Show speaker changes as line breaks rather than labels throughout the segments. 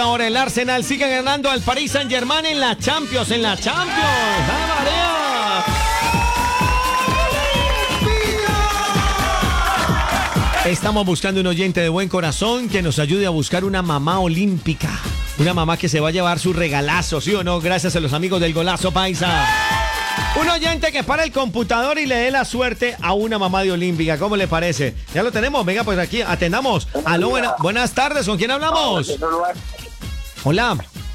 esta hora el Arsenal sigue ganando al Paris Saint-Germain en la Champions, ¡Ah, María! Estamos buscando un oyente de buen corazón que nos ayude a buscar una mamá olímpica. Una mamá que se va a llevar su regalazo, ¿sí o no? Gracias a los amigos del Golazo Paisa. Un oyente que para el computador y le dé la suerte a una mamá de olímpica. ¿Cómo le parece? Ya lo tenemos. Venga, pues aquí atendamos. Aló, buenas tardes. ¿Con quién hablamos? Hola.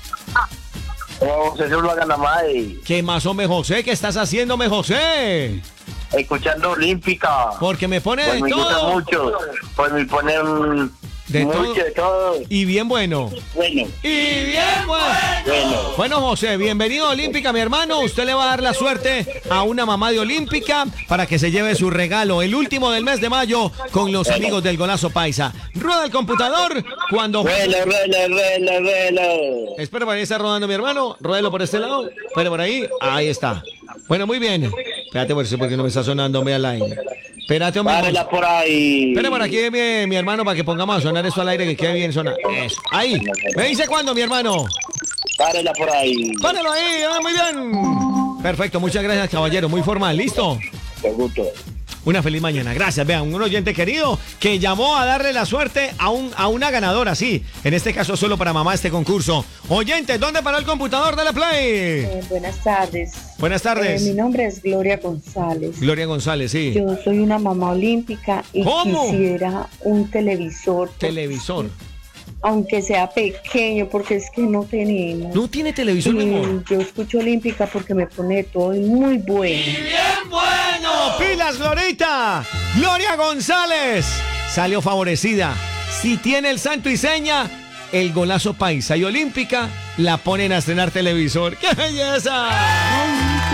José Luis Ganamay.
¿Qué más, hombre, José? ¿Qué estás haciendo, hombre, José?
Escuchando Olímpica.
Porque me pone
pues
de
me
todo.
gusta mucho. Pues me ponen
de
mucho
todo.
de todo.
Y bien bueno.
Bueno.
Y bien bueno. Bueno, José, bienvenido a Olímpica, mi hermano. Usted le va a dar la suerte a una mamá de Olímpica para que se lleve su regalo, el último del mes de mayo, con los amigos del Golazo Paisa. Rueda el computador cuando...
Ruelo.
Espera, por ahí está rodando mi hermano. Ruédelo por este lado. Espera por ahí. Ahí está. Bueno, muy bien. Espérate, porque no me está sonando mi line. Espérate, hombre.
Párela por ahí.
Espera por aquí, mi hermano, para que pongamos a sonar eso al aire, que quede bien sonar. Eso. Ahí. ¿Me dice cuándo, mi hermano?
Párela por ahí.
Páralo ahí. Muy bien. Perfecto. Muchas gracias, caballero. Muy formal. ¿Listo?
Te gusto.
Una feliz mañana. Gracias. Vean, un oyente querido que llamó a darle la suerte a una ganadora, sí. En este caso, solo para mamá este concurso. Oyente, ¿dónde paró el computador de la Play?
Buenas tardes.
Buenas tardes.
Mi nombre es Gloria González.
Gloria González, sí.
Yo soy una mamá olímpica y
¿Cómo?
quisiera un televisor.
Televisor.
Aunque sea pequeño, porque es que no tenemos.
¿No tiene televisor, mi amor?
Yo escucho Olímpica porque me pone todo muy bueno.
¡Y bien bueno! ¡Pilas, Glorita! ¡Gloria González! Salió favorecida. Si tiene el santo y seña, el Golazo Paisa y Olímpica la ponen a estrenar televisor. ¡Qué belleza!